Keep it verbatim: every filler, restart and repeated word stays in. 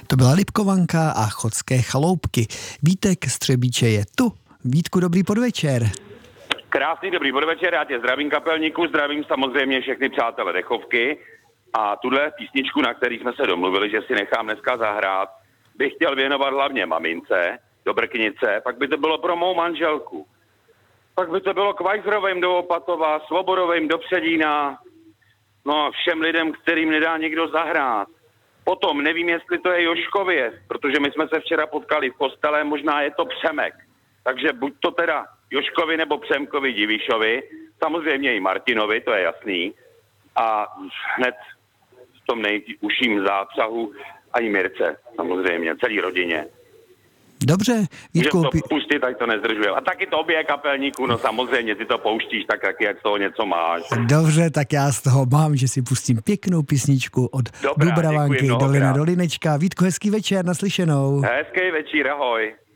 To byla Lipkovanka a Chodské chaloupky. Vítek Střebíče je tu. Vítku, dobrý podvečer. Krásný dobrý podvečer, já tě zdravím kapelníku, zdravím samozřejmě všechny přátelé dechovky a tuhle písničku, na který jsme se domluvili, že si nechám dneska zahrát, bych chtěl věnovat hlavně mamince do Brknice, pak by to bylo pro mou manželku. Pak by to bylo k Vajzrovým do Opatova, Svobodovým do Předína, no a všem lidem, kterým nedá někdo zahrát. Potom nevím, jestli to je Joškově, protože my jsme se včera potkali v kostele, možná je to Přemek. Takže buď to teda Joškovi nebo Přemkovi Divišovi, samozřejmě i Martinovi, to je jasný. A hned v tom nejužším zápřahu a i Mirce, samozřejmě, celý rodině. Dobře, Vítku. Že to pustit, tak to nezdržuje. A taky tobě, kapelníku, no samozřejmě, ty to pouštíš tak, jak, jak z toho něco máš. Dobře, tak já z toho mám, že si pustím pěknou písničku od Dobrá, Dubravanky Dolina Dolinečka. Vítku, hezký večer, naslyšenou. Hezký večer, ahoj.